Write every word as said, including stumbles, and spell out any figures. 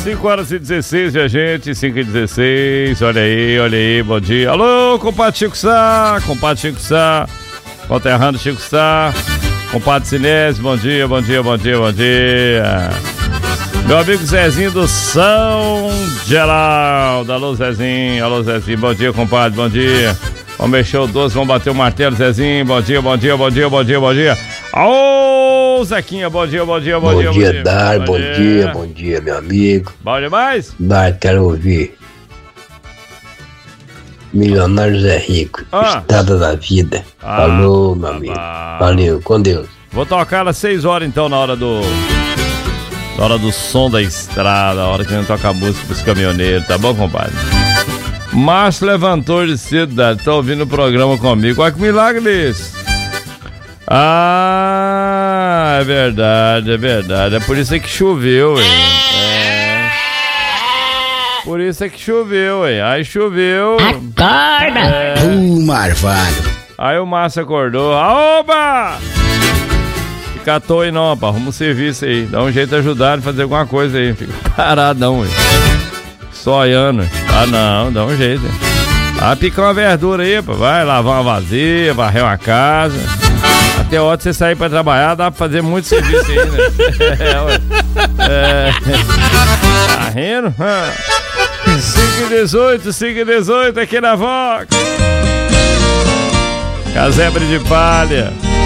cinco horas e dezesseis, minha gente, cinco e dezesseis, olha aí, olha aí, bom dia. Alô, compadre Chico Sá, compadre Chico Sá, conterrâneo Chico Sá, compadre Sinésio, bom dia, bom dia, bom dia, bom dia. Meu amigo Zezinho do São Geraldo, alô Zezinho, alô Zezinho, bom dia, compadre, bom dia. Vamos mexer o doce, vamos bater o martelo, Zezinho, bom dia, bom dia, bom dia, bom dia, bom dia. Ô, Zequinha, bom dia, bom dia, bom, bom dia. Bom dia, Dar, bom dia. dia, bom dia, meu amigo. Bom demais? Dar, quero ouvir. Milionário Zé Rico, ah. Estrada da Vida. Ah, Falou, meu amigo. Ah. Valeu, com Deus. Vou tocar às seis horas então, na hora do... Na hora do som da estrada, a hora que a gente toca a música pros caminhoneiros, tá bom, compadre? Márcio levantou de cedo, tá ouvindo o programa comigo. Olha que milagre esse. Ah, é verdade, é verdade. É por isso é que choveu, hein? É. Por isso é que choveu, hein? Aí choveu. Acorda! É. Uh, marvado. Aí o Márcio acordou. Aoba! Fica à toa aí não, rapaz. Arruma um serviço aí. Dá um jeito de ajudar, de fazer alguma coisa aí. Fica parado não, hein? Sonhando. Ah, não, dá um jeito. Hein? Ah, picar uma verdura aí, pô. Vai lavar uma vazia, varrer uma casa. Até a hora de você sair pra trabalhar, dá pra fazer muito serviço aí, né? É, ué. É. Tá rindo? cinco e dezoito, cinco e dezoito aqui na Vox. Casebre de palha.